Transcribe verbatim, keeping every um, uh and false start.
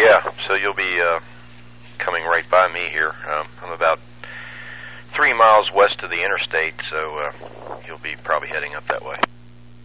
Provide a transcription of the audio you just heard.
yeah. So you'll be uh, coming right by me here. Um, I'm about three miles west of the interstate, so uh, you'll be probably heading up that way.